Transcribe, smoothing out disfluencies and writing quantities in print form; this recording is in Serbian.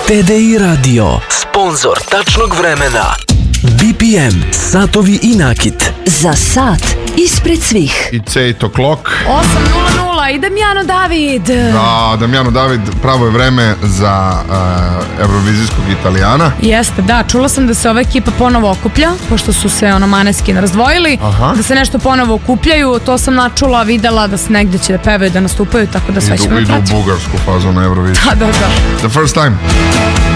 TDI Radio, sponzor tačnog vremena. BPM, satovi i nakit. Za sat ispred svih. It's 8 o'clock. 8:00 i Damjano David. Da, Damjano David, pravo je vreme za Eurovizijskog Italijana. Jeste, da, čula sam da se ova ekipa ponovo okuplja, pošto su se Maneskin razdvojili. Aha. Da se nešto ponovo okupljaju, to sam načula, videla da se negde će da pevaju, da nastupaju, tako da sve ćemo Idu u pratiti. bugarsku fazu na Euroviziju. Da. The first time.